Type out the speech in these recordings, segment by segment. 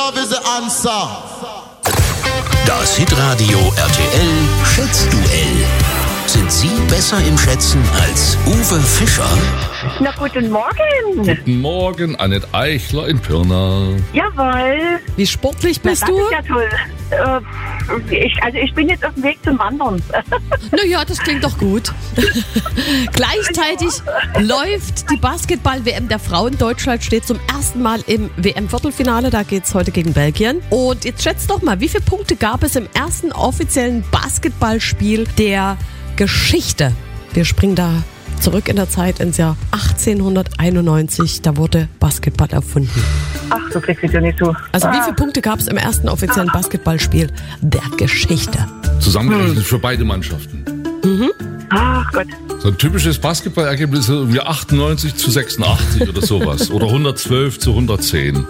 love is the answer. Das Hitradio RTL Schätzduell. Sind Sie besser im Schätzen als Uwe Fischer? Na, guten Morgen. Guten Morgen, Annette Eichler in Pirna. Jawohl. Wie sportlich bist Das du? ist ja toll. Ich bin jetzt auf dem Weg zum Wandern. Naja, das klingt doch gut. Gleichzeitig läuft die Basketball-WM der Frauen. Deutschland steht zum ersten Mal im WM-Viertelfinale. Da geht's heute gegen Belgien. Und jetzt schätzt doch mal, wie viele Punkte gab es im ersten offiziellen Basketballspiel der Geschichte? Wir springen da zurück in der Zeit ins Jahr 1891. Da wurde Basketball erfunden. Ach, du kriegst es ja nicht so. Also wie viele Punkte gab es im ersten offiziellen Basketballspiel der Geschichte? Zusammengerechnet für beide Mannschaften. Ach Gott. So ein typisches Basketballergebnis ist irgendwie 98-86 oder sowas. Oder 112-110.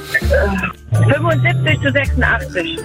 75-86.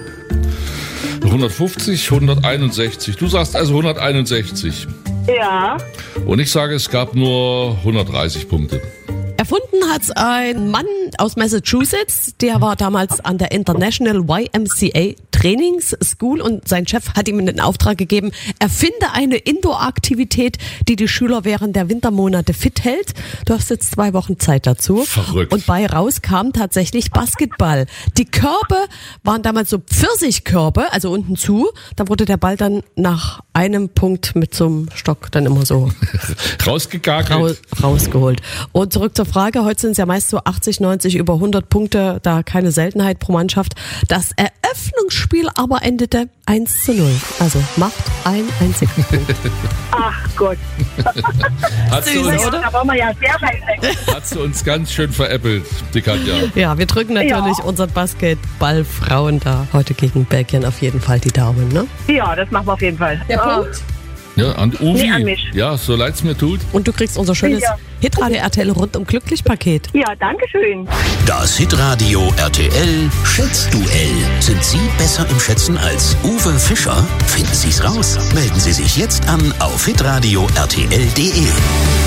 150, 161. Du sagst also 161. Ja. Und ich sage, es gab nur 130 Punkte. Erfunden hat's ein Mann aus Massachusetts, der war damals an der International YMCA Trainings School und sein Chef hat ihm in den Auftrag gegeben, erfinde eine Indoor-Aktivität, die die Schüler während der Wintermonate fit hält. Du hast jetzt 2 Wochen Zeit dazu. Verrückt. Und bei raus kam tatsächlich Basketball. Die Körbe waren damals so Pfirsichkörbe, also unten zu. Da wurde der Ball dann nach einem Punkt mit so einem Stock dann immer so Rausgegagelt. rausgeholt. Und zurück zur Frage, heute sind es ja meist so 80, 90, über 100 Punkte, da keine Seltenheit pro Mannschaft. Das Eröffnungsspiel aber endete 1:0. Also macht ein einzigen Punkt. Ach Gott. Hat sie, Süß, uns, oder? Da waren wir ja sehr weit weg. hat sie uns ganz schön veräppelt, die Katja. Ja, wir drücken natürlich unseren Basketballfrauen da heute gegen Belgien auf jeden Fall die Daumen, ne? Ja, das machen wir auf jeden Fall. Der Punkt. Ja, an Uvi. Nee, an mich. Ja, so leid's mir tut. Und du kriegst unser schönes Ja. Hitradio RTL rundum glücklich Paket. Ja, danke schön. Das Hitradio RTL Schätzduell. Sind Sie besser im Schätzen als Uwe Fischer? Finden Sie's raus. Melden Sie sich jetzt an auf hitradio rtl.de.